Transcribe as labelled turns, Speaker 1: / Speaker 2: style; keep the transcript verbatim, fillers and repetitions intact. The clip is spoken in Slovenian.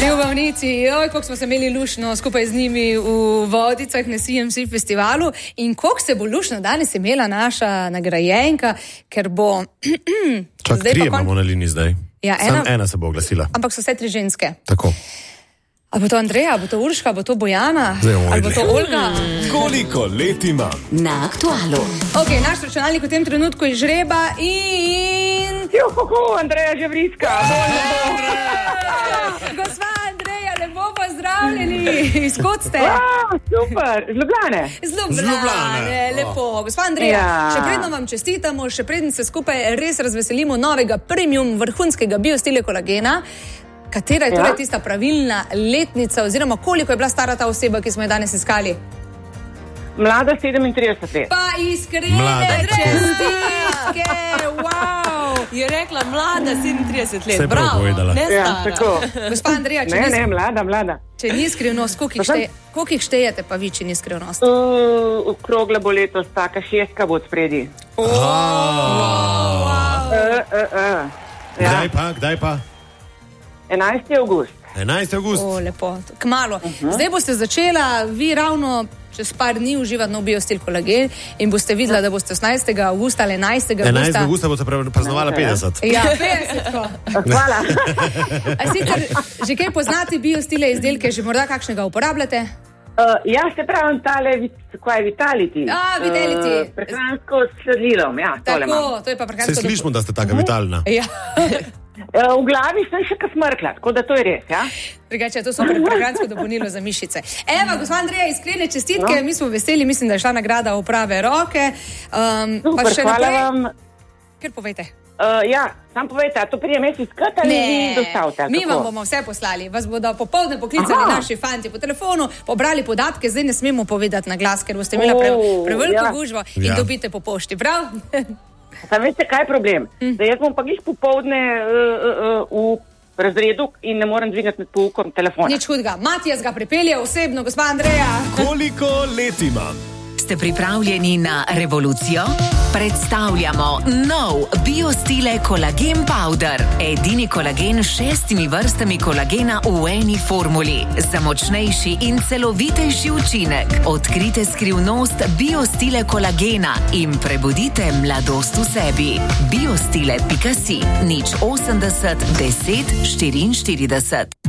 Speaker 1: Ljubavnici, joj, koliko smo se imeli lušno skupaj z njimi v Vodicah na C M C festivalu in koliko se bo lušno danes imela naša nagrajenka, ker bo...
Speaker 2: Čak, tri imamo na liniji zdaj.
Speaker 1: Ja, ena...
Speaker 2: Sam ena se bo oglasila.
Speaker 1: Ampak so vse tri ženske.
Speaker 2: Tako.
Speaker 1: A bo to Andreja, bo to Urška, bo to Bojana, ali bo to Olga?
Speaker 3: Koliko let ima?
Speaker 4: Na Aktualu.
Speaker 1: Ok, naš računalnik v tem trenutku izžreba in...
Speaker 5: Juhu, Andreja Ževriska.
Speaker 1: Gospa Andreja, lepo pozdravljeni. Iz kod ste?
Speaker 5: Wow, super, z Ljubljane.
Speaker 1: Z Ljubljane, lepo. Gospa Andreja,
Speaker 5: Ja.
Speaker 1: še predno vam čestitamo, še predno se skupaj res razveselimo novega premium vrhunskega biostile kolagena. Katera je
Speaker 5: Ja.
Speaker 1: torej tista pravilna letnica oziroma koliko je bila stara ta oseba, ki smo jo danes iskali?
Speaker 5: Mlada sedemintrideset let.
Speaker 1: Pa iskrene
Speaker 2: Mlada.
Speaker 1: čestitke, wow.
Speaker 6: Je rekla mlada sedemintrideset let.
Speaker 2: Vse prav
Speaker 6: Bravo,
Speaker 2: povedala.
Speaker 6: ne
Speaker 5: Ja,
Speaker 6: stara.
Speaker 5: tako.
Speaker 1: Gospa Andreja, če
Speaker 5: Ne,
Speaker 1: ni,
Speaker 5: ne, mlada, mlada.
Speaker 1: če ni skrivnost, koliko jih, šteje, koliko jih štejete pa vi, če ni skrivnost?
Speaker 5: Uh, okrogla bo letos taka šestka bo spredi.
Speaker 2: Oh.
Speaker 5: Uh, uh, uh. Ja.
Speaker 2: Kdaj pa, kdaj pa?
Speaker 5: enajsti avgust.
Speaker 2: enajsti avgust.
Speaker 1: O, lepo, kmalu. Zdaj boste začela vi ravno čez par dni uživati nov biostil kolagen in boste videla, da boste osemnajstega avgusta ali enajstega avgusta...
Speaker 2: enajstega avgusta boste praznovala petdeset.
Speaker 1: Ja, petdesetko.
Speaker 5: Hvala.
Speaker 1: A sicer že kaj poznate biostile izdelke, že morda kakšnega uporabljate?
Speaker 5: Uh, ja, se pravim, tale, vit- kaj je Vitality.
Speaker 1: A, Vitality.
Speaker 5: Uh, prehransko s sladilom, ja, tole imam.
Speaker 1: Tako, to je pa
Speaker 2: Se
Speaker 1: prehransko...
Speaker 2: slišimo, da ste taka vitalna.
Speaker 1: Ja,
Speaker 5: Uh, v glavi sem še kaj smrkla, tako da to je res, ja.
Speaker 1: drugače je to super prehransko dopolnilo za mišice. Eva, gospod Andreja, iskrene čestitke, mi smo veseli, mislim, da je šla nagrada v prave roke. Um,
Speaker 5: Super, hvala vam.
Speaker 1: Ker povejte.
Speaker 5: Uh, ja, sam povejte, a to prije mesec skat ali vi dostavite?
Speaker 1: mi
Speaker 5: kako?
Speaker 1: vam bomo vse poslali. Vas bodo popoldne poklicali
Speaker 5: Aha.
Speaker 1: naši fanti po telefonu, pobrali podatke, zdaj ne smemo povedati na glas, ker boste imela pre,
Speaker 5: O,
Speaker 1: preveliko
Speaker 5: ja.
Speaker 1: gužvo in
Speaker 2: Ja.
Speaker 1: dobite po pošti, prav?
Speaker 5: Sam veste, kaj je problem?
Speaker 1: Hm.
Speaker 5: Da jaz bom pa glih popovdne uh, uh, v razredu in ne morem dvigati med poukom telefona.
Speaker 1: Nič hudega. Matijas ga pripelje osebno, gospod Andreja.
Speaker 3: Koliko let ima?
Speaker 4: Ste pripravljeni na revolucijo? Predstavljamo nov biostile kolagen powder. Edini kolagen s šestimi vrstami kolagena v eni formuli. Za močnejši in celovitejši učinek. Odkrite skrivnost biostile kolagena in prebudite mladost v sebi. biostile pika si nič osemdeset deset štiriinštirideset.